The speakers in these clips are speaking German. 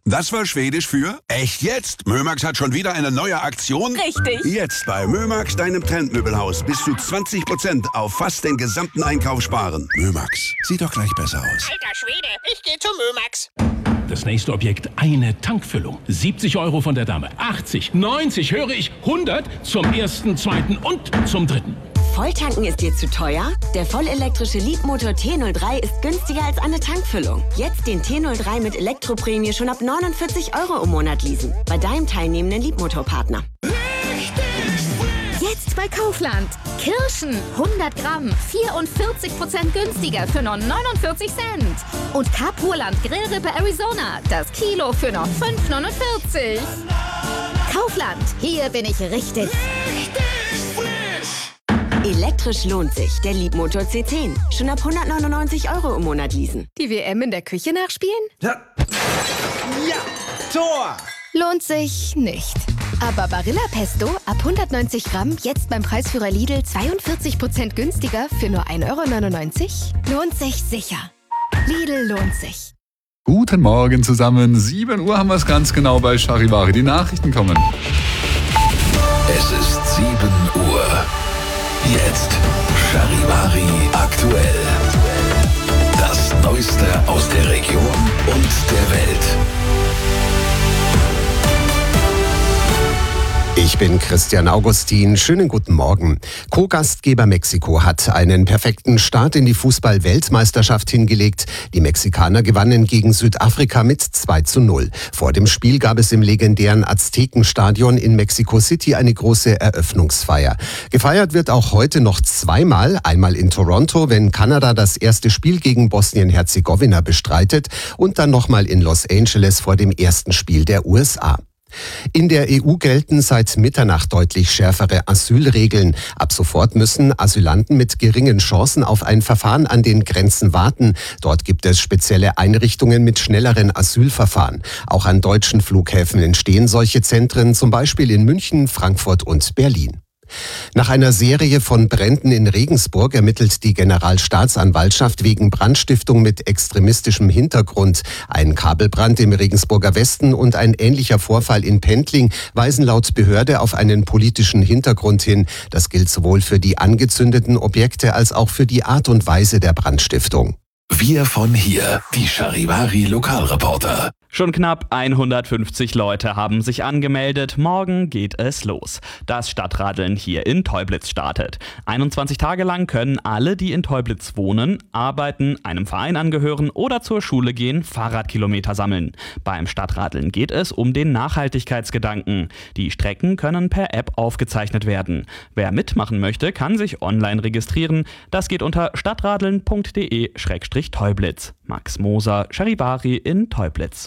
Das war Schwedisch für echt jetzt. Mömax hat schon wieder eine neue Aktion. Richtig. Jetzt bei Mömax, deinem Trendmöbelhaus, bis zu 20% auf fast den gesamten Einkauf sparen. Mömax, sieht doch gleich besser aus. Alter Schwede, ich gehe zu Mömax. Das nächste Objekt, eine Tankfüllung. 70 € von der Dame. 80, 90, höre ich, 100 zum ersten, zweiten und zum dritten. Volltanken ist dir zu teuer? Der vollelektrische Leapmotor T03 ist günstiger als eine Tankfüllung. Jetzt den T03 mit Elektroprämie schon ab 49 € im Monat leasen. Bei deinem teilnehmenden Leapmotor-Partner. Jetzt bei Kaufland. Kirschen 100 Gramm 44% günstiger für nur 49 Cent. Und Capurland Grillrippe Arizona, das Kilo für nur 5,49. Kaufland, hier bin ich richtig. Elektrisch lohnt sich. Der Leapmotor C10. Schon ab 199 € im Monat leasen. Die WM in der Küche nachspielen? Ja, Tor! Lohnt sich nicht. Aber Barilla Pesto ab 190 Gramm jetzt beim Preisführer Lidl 42% günstiger für nur 1,99 €? Lohnt sich sicher. Lidl lohnt sich. Guten Morgen zusammen. 7 Uhr haben wir es ganz genau bei Charivari. Die Nachrichten kommen. Es ist 7 Uhr. Jetzt Charivari aktuell. Das Neueste aus der Region und der Welt. Ich bin Christian Augustin. Schönen guten Morgen. Co-Gastgeber Mexiko hat einen perfekten Start in die Fußball-Weltmeisterschaft hingelegt. Die Mexikaner gewannen gegen Südafrika mit 2:0. Vor dem Spiel gab es im legendären Aztekenstadion in Mexico City eine große Eröffnungsfeier. Gefeiert wird auch heute noch zweimal. Einmal in Toronto, wenn Kanada das erste Spiel gegen Bosnien-Herzegowina bestreitet, und dann nochmal in Los Angeles vor dem ersten Spiel der USA. In der EU gelten seit Mitternacht deutlich schärfere Asylregeln. Ab sofort müssen Asylanten mit geringen Chancen auf ein Verfahren an den Grenzen warten. Dort gibt es spezielle Einrichtungen mit schnelleren Asylverfahren. Auch an deutschen Flughäfen entstehen solche Zentren, zum Beispiel in München, Frankfurt und Berlin. Nach einer Serie von Bränden in Regensburg ermittelt die Generalstaatsanwaltschaft wegen Brandstiftung mit extremistischem Hintergrund. Ein Kabelbrand im Regensburger Westen und ein ähnlicher Vorfall in Pendling weisen laut Behörde auf einen politischen Hintergrund hin. Das gilt sowohl für die angezündeten Objekte als auch für die Art und Weise der Brandstiftung. Wir von hier, die Charivari Lokalreporter. Schon knapp 150 Leute haben sich angemeldet. Morgen geht es los. Das Stadtradeln hier in Teublitz startet. 21 Tage lang können alle, die in Teublitz wohnen, arbeiten, einem Verein angehören oder zur Schule gehen, Fahrradkilometer sammeln. Beim Stadtradeln geht es um den Nachhaltigkeitsgedanken. Die Strecken können per App aufgezeichnet werden. Wer mitmachen möchte, kann sich online registrieren. Das geht unter stadtradeln.de/Teublitz. Max Moser, Charivari in Teublitz.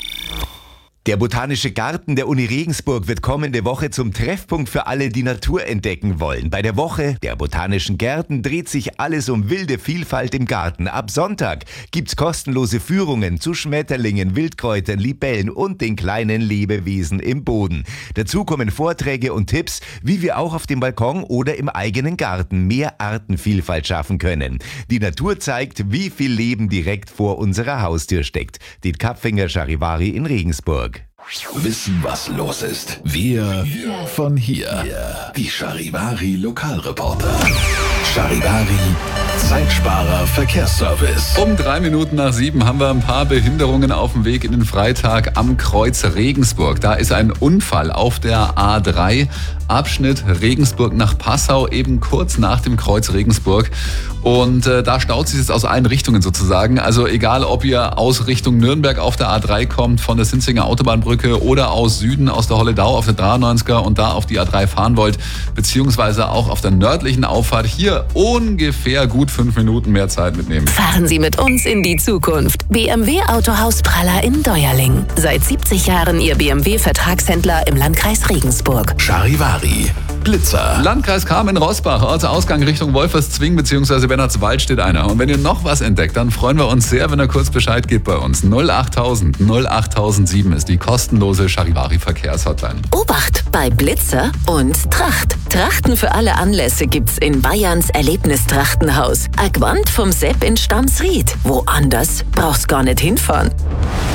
Der Botanische Garten der Uni Regensburg wird kommende Woche zum Treffpunkt für alle, die Natur entdecken wollen. Bei der Woche der Botanischen Gärten dreht sich alles um wilde Vielfalt im Garten. Ab Sonntag gibt's kostenlose Führungen zu Schmetterlingen, Wildkräutern, Libellen und den kleinen Lebewesen im Boden. Dazu kommen Vorträge und Tipps, wie wir auch auf dem Balkon oder im eigenen Garten mehr Artenvielfalt schaffen können. Die Natur zeigt, wie viel Leben direkt vor unserer Haustür steckt. Die Kapfinger Charivari in Regensburg. Wissen, was los ist. Wir von hier. Die Charivari Lokalreporter. Charivari Zeitsparer Verkehrsservice. Um 7:03 haben wir ein paar Behinderungen auf dem Weg in den Freitag am Kreuz Regensburg. Da ist ein Unfall auf der A3, Abschnitt Regensburg nach Passau, eben kurz nach dem Kreuz Regensburg. Und da staut sich jetzt aus allen Richtungen sozusagen. Also egal, ob ihr aus Richtung Nürnberg auf der A3 kommt, von der Sinzinger Autobahnbrücke oder aus Süden, aus der Holledau auf der 93er und da auf die A3 fahren wollt, beziehungsweise auch auf der nördlichen Auffahrt, hier ungefähr gut 5 Minuten mehr Zeit mitnehmen. Fahren Sie mit uns in die Zukunft. BMW Autohaus Praller in Deuerling. Seit 70 Jahren Ihr BMW-Vertragshändler im Landkreis Regensburg. Charivari Blitzer. Landkreis Kamen-Rosbach, Ortsausgang Richtung Wolferszwing bzw. Bernhardswald steht einer. Und wenn ihr noch was entdeckt, dann freuen wir uns sehr, wenn ihr kurz Bescheid gebt bei uns. 08000 08007 ist die kostenlose Charivari-Verkehrshotline. Obacht bei Blitzer und Tracht. Trachten für alle Anlässe gibt's in Bayerns Erlebnistrachtenhaus. Agwand vom Sepp in Stamsried. Woanders brauchst gar nicht hinfahren.